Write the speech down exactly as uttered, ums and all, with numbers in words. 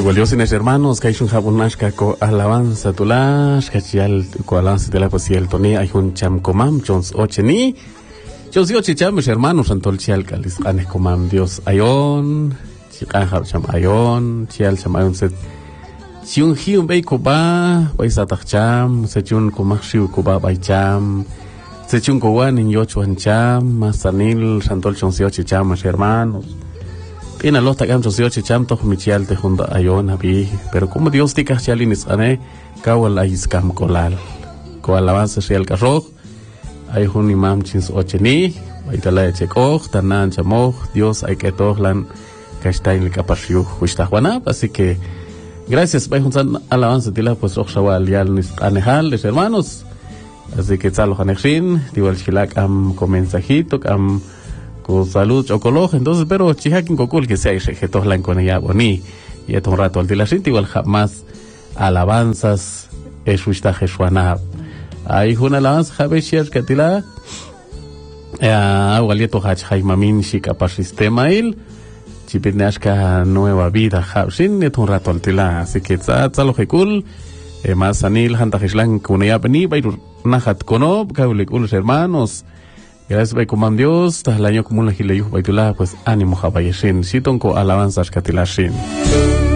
Igual yo sin hermanos, que hay un jabonashka co alabanza tulash, que chial co alabanza de la poesía el toni, hay un cham comam, Jones ocheni, Jones oche cham, mis hermanos, antol chial calis, ane comam Dios ayon, chikan cham ayon, chial cham ayon set, chiun hiun bay koba, bay satach cham, se chun komak shiu koba bay cham, se chun kowan in yochuan cham, masanil, antol Jones oche cham, mis hermanos. En los tagam yo se cham to michial te junta ayon abi, pero como Dios tika chalinis ane kawal aiskam kolal ko alabanza real carro ay hun imam chins ocheni ay tala chekoj tanan chamoj Dios ay que tohlan kastain kapashiu justa juana, así que gracias bay hun alabanza tila pues oxawal yalnis anehal les hermanos, así que tsalo hanexin diwal shilak am con mensajito am con salud chocolate, entonces pero chihakin kokul que sea que todos la con ella boni y esto un rato al de la gente igual jamás alabanzas es usta jesuana hay una alabanza jabe share que tila eh igualito hach jaimamin shika para sistema il chipinashka nueva vida sin esto un rato al tila, así que tsalo jekul más anil hanta jeslan con ella beni bairu nahat kono kaulikul hermanos. Gracias, bay comam Dios, tas el año común la gileyu baitula, pues ánimo jabayeshin, sitonko alabanzas katilashin.